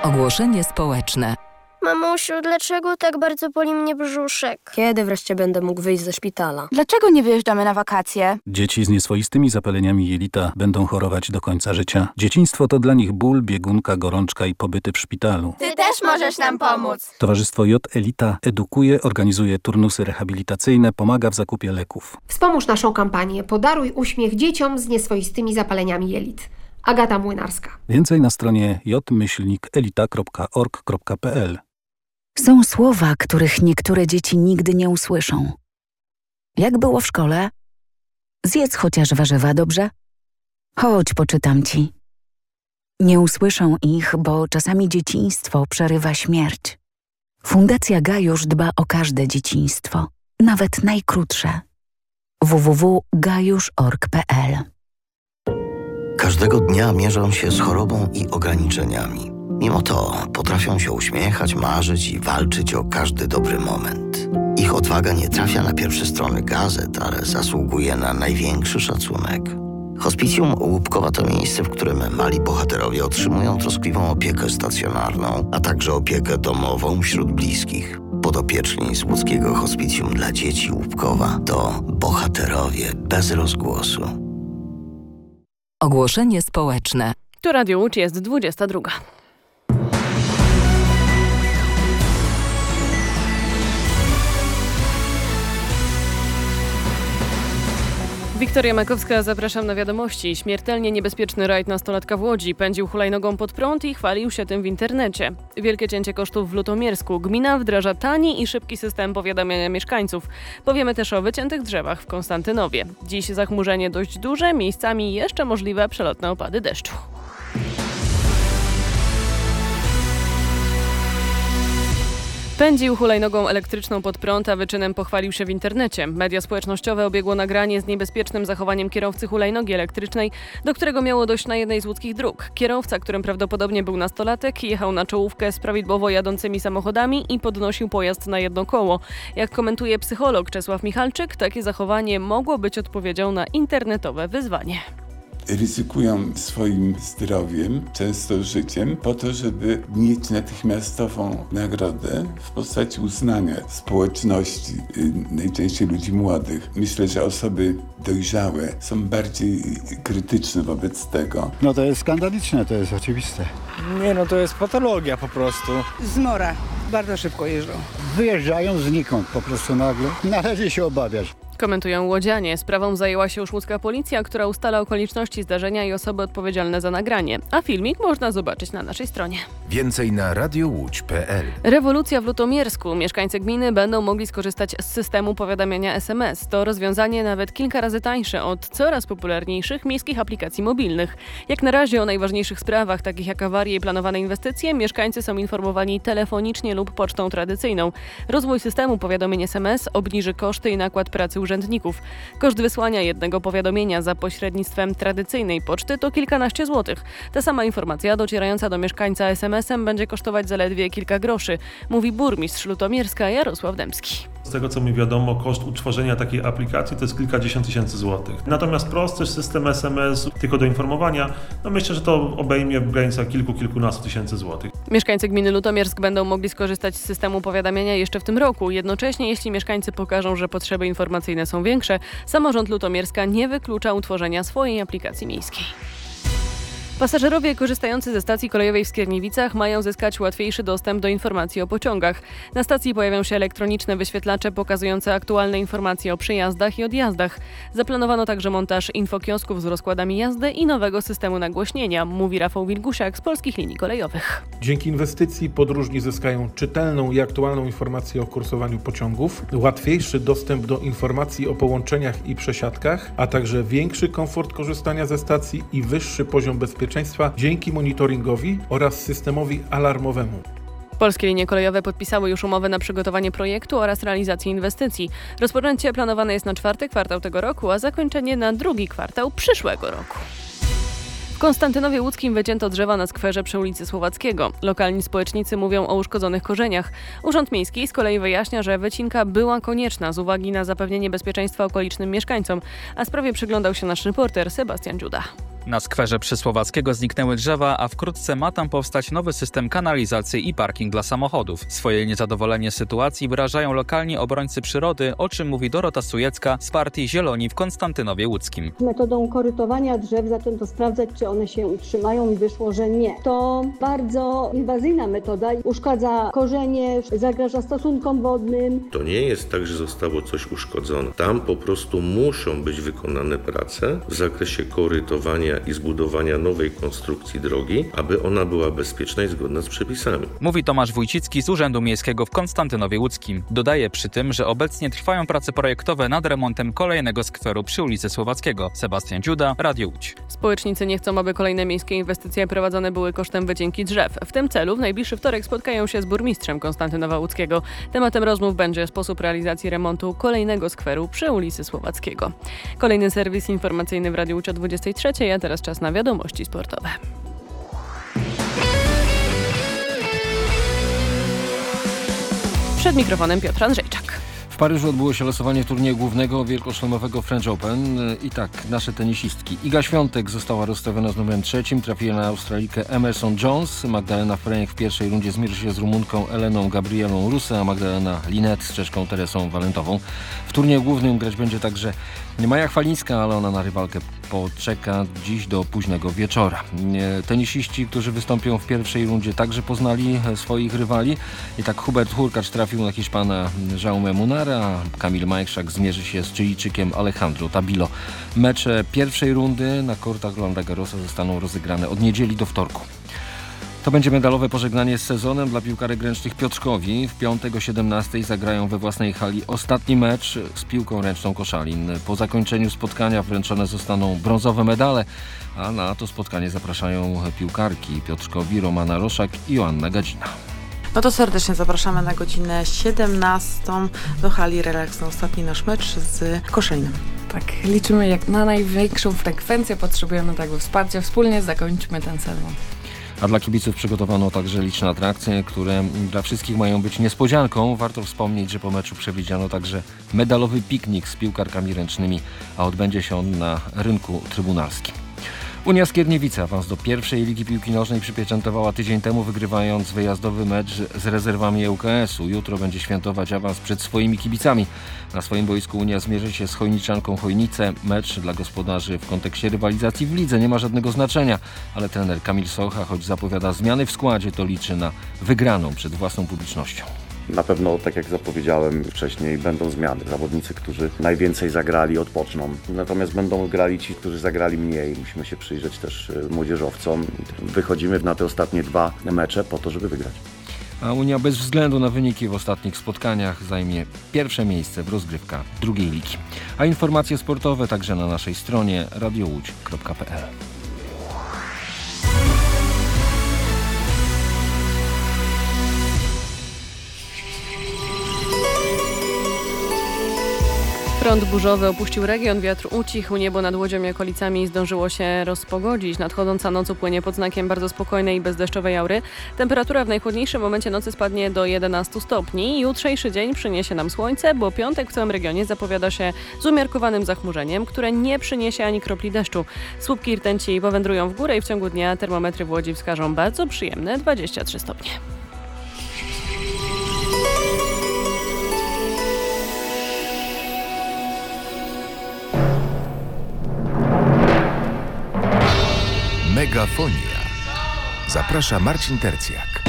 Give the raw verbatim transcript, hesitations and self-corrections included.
Ogłoszenie społeczne. Mamusiu, dlaczego tak bardzo boli mnie brzuszek? Kiedy wreszcie będę mógł wyjść ze szpitala? Dlaczego nie wyjeżdżamy na wakacje? Dzieci z nieswoistymi zapaleniami jelita będą chorować do końca życia. Dzieciństwo to dla nich ból, biegunka, gorączka i pobyty w szpitalu. Ty też możesz nam pomóc. Towarzystwo J Elita edukuje, organizuje turnusy rehabilitacyjne, pomaga w zakupie leków. Wspomóż naszą kampanię Podaruj uśmiech dzieciom z nieswoistymi zapaleniami jelit. Agata Młynarska. Więcej na stronie j myślnik elita kropka org kropka p l. Są słowa, których niektóre dzieci nigdy nie usłyszą. Jak było w szkole? Zjedz chociaż warzywa, dobrze? Chodź, poczytam ci. Nie usłyszą ich, bo czasami dzieciństwo przerywa śmierć. Fundacja Gajusz dba o każde dzieciństwo, nawet najkrótsze. w w w kropka gajusz kropka org kropka p l. Każdego dnia mierzą się z chorobą i ograniczeniami. Mimo to potrafią się uśmiechać, marzyć i walczyć o każdy dobry moment. Ich odwaga nie trafia na pierwsze strony gazet, ale zasługuje na największy szacunek. Hospicjum Łupkowa to miejsce, w którym mali bohaterowie otrzymują troskliwą opiekę stacjonarną, a także opiekę domową wśród bliskich. Podopieczni z łódzkiego Hospicjum dla Dzieci Łupkowa to bohaterowie bez rozgłosu. Ogłoszenie społeczne. Tu Radio Łódź, jest dwudziesta druga. Wiktoria Makowska, zapraszam na wiadomości. Śmiertelnie niebezpieczny rajd nastolatka w Łodzi. Pędził hulajnogą pod prąd i chwalił się tym w internecie. Wielkie cięcie kosztów w Lutomiersku. Gmina wdraża tani i szybki system powiadamiania mieszkańców. Powiemy też o wyciętych drzewach w Konstantynowie. Dziś zachmurzenie dość duże, miejscami jeszcze możliwe przelotne opady deszczu. Pędził hulajnogą elektryczną pod prąd, a wyczynem pochwalił się w internecie. Media społecznościowe obiegło nagranie z niebezpiecznym zachowaniem kierowcy hulajnogi elektrycznej, do którego miało dojść na jednej z łódzkich dróg. Kierowca, którym prawdopodobnie był nastolatek, jechał na czołówkę z prawidłowo jadącymi samochodami i podnosił pojazd na jedno koło. Jak komentuje psycholog Czesław Michalczyk, takie zachowanie mogło być odpowiedzią na internetowe wyzwanie. Ryzykują swoim zdrowiem, często życiem, po to, żeby mieć natychmiastową nagrodę w postaci uznania społeczności, najczęściej ludzi młodych. Myślę, że osoby dojrzałe są bardziej krytyczne wobec tego. No to jest skandaliczne, to jest oczywiste. Nie no, to jest patologia po prostu. Zmora. Bardzo szybko jeżdżą. Wyjeżdżają znikąd po prostu nagle. Należy się obawiać. Komentują łodzianie. Sprawą zajęła się już łódzka policja, która ustala okoliczności zdarzenia i osoby odpowiedzialne za nagranie. A filmik można zobaczyć na naszej stronie. Więcej na radio łódź kropka p l. Rewolucja w Lutomiersku. Mieszkańcy gminy będą mogli skorzystać z systemu powiadamiania es em es. To rozwiązanie nawet kilka razy tańsze od coraz popularniejszych miejskich aplikacji mobilnych. Jak na razie o najważniejszych sprawach, takich jak awarie i planowane inwestycje, mieszkańcy są informowani telefonicznie lub pocztą tradycyjną. Rozwój systemu powiadomień es em es obniży koszty i nakład pracy urzędników. Koszt wysłania jednego powiadomienia za pośrednictwem tradycyjnej poczty to kilkanaście złotych. Ta sama informacja docierająca do mieszkańca es em esem będzie kosztować zaledwie kilka groszy, mówi burmistrz Lutomierska Jarosław Dębski. Z tego co mi wiadomo, koszt utworzenia takiej aplikacji to jest kilkadziesiąt tysięcy złotych. Natomiast prosty system es em es tylko do informowania, no myślę, że to obejmie w granicach kilku, kilkunastu tysięcy złotych. Mieszkańcy gminy Lutomiersk będą mogli skorzystać z systemu powiadamiania jeszcze w tym roku. Jednocześnie, jeśli mieszkańcy pokażą, że potrzeby informacyjne są większe, samorząd Lutomierska nie wyklucza utworzenia swojej aplikacji miejskiej. Pasażerowie korzystający ze stacji kolejowej w Skierniewicach mają zyskać łatwiejszy dostęp do informacji o pociągach. Na stacji pojawią się elektroniczne wyświetlacze pokazujące aktualne informacje o przyjazdach i odjazdach. Zaplanowano także montaż infokiosków z rozkładami jazdy i nowego systemu nagłośnienia, mówi Rafał Wilgusiak z Polskich Linii Kolejowych. Dzięki inwestycji podróżni zyskają czytelną i aktualną informację o kursowaniu pociągów, łatwiejszy dostęp do informacji o połączeniach i przesiadkach, a także większy komfort korzystania ze stacji i wyższy poziom bezpieczeństwa dzięki monitoringowi oraz systemowi alarmowemu. Polskie linie kolejowe podpisały już umowę na przygotowanie projektu oraz realizację inwestycji. Rozpoczęcie planowane jest na czwarty kwartał tego roku, a zakończenie na drugi kwartał przyszłego roku. W Konstantynowie Łódzkim wycięto drzewa na skwerze przy ulicy Słowackiego. Lokalni społecznicy mówią o uszkodzonych korzeniach. Urząd Miejski z kolei wyjaśnia, że wycinka była konieczna z uwagi na zapewnienie bezpieczeństwa okolicznym mieszkańcom, a sprawie przyglądał się nasz reporter Sebastian Dziuda. Na skwerze Przysłowackiego zniknęły drzewa, a wkrótce ma tam powstać nowy system kanalizacji i parking dla samochodów. Swoje niezadowolenie z sytuacji wyrażają lokalni obrońcy przyrody, o czym mówi Dorota Sujecka z partii Zieloni w Konstantynowie Łódzkim. Metodą korytowania drzew zaczęto sprawdzać, czy one się utrzymają i wyszło, że nie. To bardzo inwazyjna metoda, uszkadza korzenie, zagraża stosunkom wodnym. To nie jest tak, że zostało coś uszkodzone. Tam po prostu muszą być wykonane prace w zakresie korytowania i zbudowania nowej konstrukcji drogi, aby ona była bezpieczna i zgodna z przepisami. Mówi Tomasz Wójcicki z Urzędu Miejskiego w Konstantynowie Łódzkim. Dodaje przy tym, że obecnie trwają prace projektowe nad remontem kolejnego skweru przy ulicy Słowackiego. Sebastian Dziuda, Radio Łódź. Społecznicy nie chcą, aby kolejne miejskie inwestycje prowadzone były kosztem wycinki drzew. W tym celu w najbliższy wtorek spotkają się z burmistrzem Konstantynowa Łódzkiego. Tematem rozmów będzie sposób realizacji remontu kolejnego skweru przy ulicy Słowackiego. Kolejny serwis informacyjny w Radiu Łódź o dwudziestej trzeciej, a teraz czas na wiadomości sportowe. Przed mikrofonem Piotr Andrzejczak. W Paryżu odbyło się losowanie turnieju głównego wielkoszlemowego French Open. I tak, nasze tenisistki. Iga Świątek została rozstawiona z numerem trzecim, trafiła na Australijkę Emerson Jones. Magdalena Freniek w pierwszej rundzie zmierzy się z Rumunką Eleną Gabrielą Rusę, a Magdalena Linet z Czeszką Teresą Walentową. W turnieju głównym grać będzie także Maja Chwalińska, ale ona na rywalkę poczeka dziś do późnego wieczora. Tenisiści, którzy wystąpią w pierwszej rundzie, także poznali swoich rywali. I tak Hubert Hurkacz trafił na Hiszpana Jaume Munara, a Kamil Majchrzak zmierzy się z Chilijczykiem Alejandro Tabilo. Mecze pierwszej rundy na kortach Rolanda Garrosa zostaną rozegrane od niedzieli do wtorku. To będzie medalowe pożegnanie z sezonem dla piłkarek ręcznych Piotrkowi. W piątek o siedemnastej zagrają we własnej hali ostatni mecz z piłką ręczną Koszalin. Po zakończeniu spotkania wręczone zostaną brązowe medale, a na to spotkanie zapraszają piłkarki Piotrkowi Romana Roszak i Joanna Gadzina. No to serdecznie zapraszamy na godzinę siedemnastą do hali Relax na ostatni nasz mecz z Koszalinem. Tak, liczymy jak na największą frekwencję, potrzebujemy tego wsparcia, wspólnie zakończmy ten sezon. A dla kibiców przygotowano także liczne atrakcje, które dla wszystkich mają być niespodzianką. Warto wspomnieć, że po meczu przewidziano także medalowy piknik z piłkarkami ręcznymi, a odbędzie się on na rynku trybunalskim. Unia Skierniewice awans do pierwszej ligi piłki nożnej przypieczętowała tydzień temu, wygrywając wyjazdowy mecz z rezerwami U K S-u. Jutro będzie świętować awans przed swoimi kibicami. Na swoim boisku Unia zmierzy się z Chojniczanką Chojnice. Mecz dla gospodarzy w kontekście rywalizacji w lidze nie ma żadnego znaczenia, ale trener Kamil Socha, choć zapowiada zmiany w składzie, to liczy na wygraną przed własną publicznością. Na pewno, tak jak zapowiedziałem wcześniej, będą zmiany. Zawodnicy, którzy najwięcej zagrali, odpoczną. Natomiast będą grali ci, którzy zagrali mniej. Musimy się przyjrzeć też młodzieżowcom. Wychodzimy na te ostatnie dwa mecze po to, żeby wygrać. A Unia bez względu na wyniki w ostatnich spotkaniach zajmie pierwsze miejsce w rozgrywkach drugiej ligi. A informacje sportowe także na naszej stronie radio łódź kropka p l. Front burzowy opuścił region, wiatr ucichł, niebo nad Łodzią i okolicami zdążyło się rozpogodzić. Nadchodząca noc upłynie pod znakiem bardzo spokojnej i bezdeszczowej aury. Temperatura w najchłodniejszym momencie nocy spadnie do jedenastu stopni. Jutrzejszy dzień przyniesie nam słońce, bo piątek w całym regionie zapowiada się z umiarkowanym zachmurzeniem, które nie przyniesie ani kropli deszczu. Słupki rtęci powędrują w górę i w ciągu dnia termometry w Łodzi wskażą bardzo przyjemne dwadzieścia trzy stopnie. Megafonia. Zaprasza Marcin Tercjak.